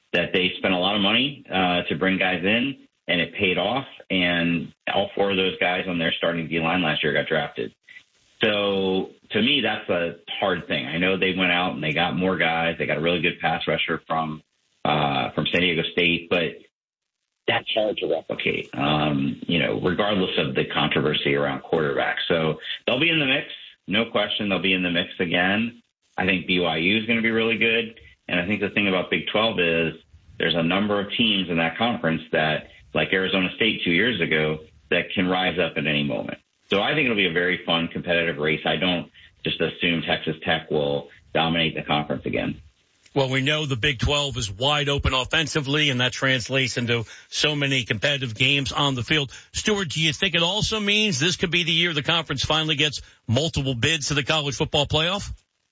that they spent a lot of money to bring guys in, and it paid off. And all 4 of those guys on their starting D-line last year got drafted. So to me, that's a hard thing. I know they went out and they got more guys. They got a really good pass rusher from San Diego State, but that's hard to replicate, regardless of the controversy around quarterbacks. So they'll be in the mix. No question, they'll be in the mix again. I think BYU is going to be really good. And I think the thing about Big 12 is there's a number of teams in that conference that, like Arizona State 2 years ago, that can rise up at any moment. So I think it'll be a very fun, competitive race. I don't just assume Texas Tech will dominate the conference again. Well, we know the Big 12 is wide open offensively, and that translates into so many competitive games on the field. Stuart, do you think it also means this could be the year the conference finally gets multiple bids to the college football playoff?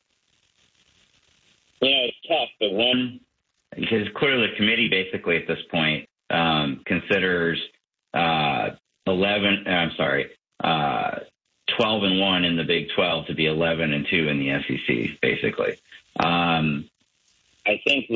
Yeah, it's tough, but because clearly the committee basically at this point considers 12-1 in the Big 12 to be 11-2 in the SEC, basically. I think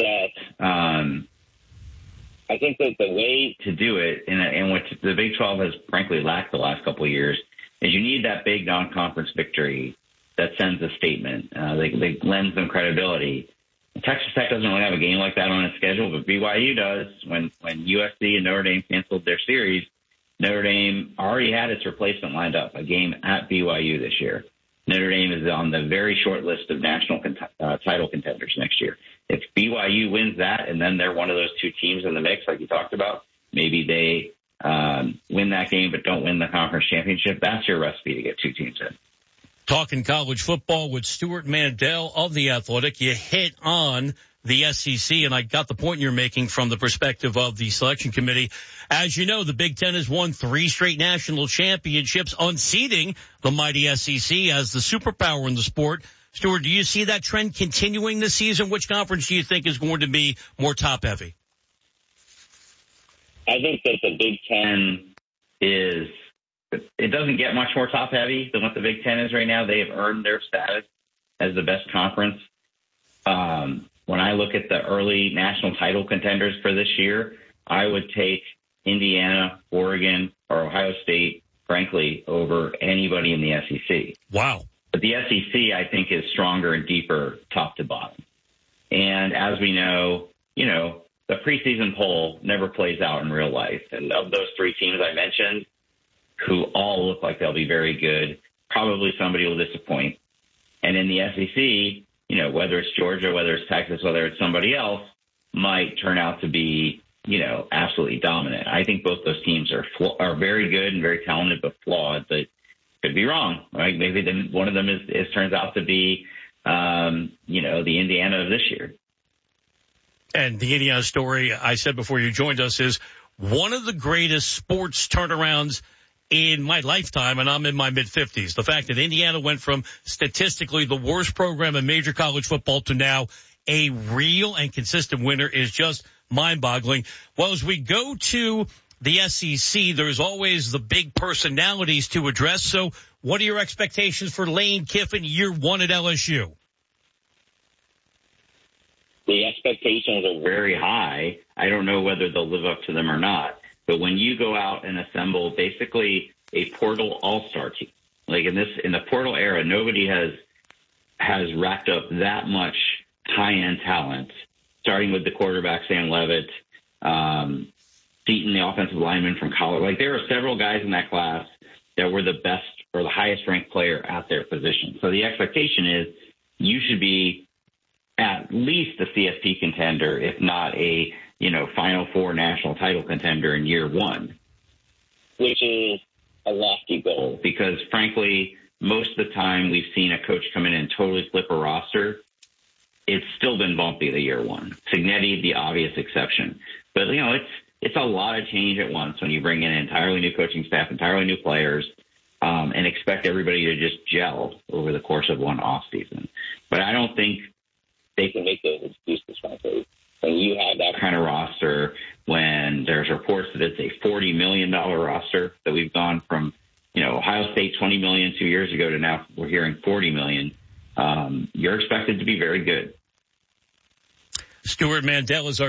that the way to do it, and what the Big 12 has frankly lacked the last couple of years, is you need that big non-conference victory that sends a statement. They lends them credibility. Texas Tech doesn't really have a game like that on its schedule, but BYU does. When USC and Notre Dame canceled their series, Notre Dame already had its replacement lined up, a game at BYU this year. Notre Dame is on the very short list of national title contenders next year. If BYU wins that and then they're one of those 2 teams in the mix, like you talked about, maybe they win that game but don't win the conference championship, that's your recipe to get 2 teams in. Talking college football with Stuart Mandel of The Athletic, you hit on the SEC, and I got the point you're making from the perspective of the selection committee. As you know, the Big Ten has won 3 straight national championships, unseating the mighty SEC as the superpower in the sport. Stuart, do you see that trend continuing this season? Which conference do you think is going to be more top-heavy? I think that the Big Ten it doesn't get much more top-heavy than what the Big Ten is right now. They have earned their status as the best conference. When I look at the early national title contenders for this year, I would take Indiana, Oregon, or Ohio State, frankly, over anybody in the SEC. Wow. But the SEC, I think, is stronger and deeper top to bottom. And as we know, the preseason poll never plays out in real life. And of those 3 teams I mentioned, who all look like they'll be very good, probably somebody will disappoint. And in the SEC, whether it's Georgia, whether it's Texas, whether it's somebody else, might turn out to be, absolutely dominant. I think both those teams are very good and very talented, but flawed. But could be wrong, right? Maybe one of them turns out to be, the Indiana of this year. And the Indiana story, I said before you joined us, is one of the greatest sports turnarounds in my lifetime, and I'm in my mid-50s. The fact that Indiana went from statistically the worst program in major college football to now a real and consistent winner is just mind-boggling. Well, as we go to the SEC, there's always the big personalities to address. So what are your expectations for Lane Kiffin year 1 at LSU? The expectations are very high. I don't know whether they'll live up to them or not. But when you go out and assemble basically a portal all-star team, like in the portal era, nobody has racked up that much high-end talent, starting with the quarterback, Sam Leavitt, Seaton, the offensive lineman from college. Like there were several guys in that class that were the best or the highest-ranked player at their position. So the expectation is you should be at least a CFP contender, if not a Final Four national title contender in year 1, which is a lofty goal because, frankly, most of the time we've seen a coach come in and totally flip a roster. It's still been bumpy the year 1. Cignetti, the obvious exception. But, it's a lot of change at once when you bring in an entirely new coaching staff, entirely new players, and expect everybody to just gel over the course of one off season. But I don't think they can make those excuses, frankly. When you have that kind of roster, when there's reports that it's a $40 million roster, that we've gone from, Ohio State $20 million 2 years ago to now we're hearing $40 million, you're expected to be very good. Stuart Mandel is our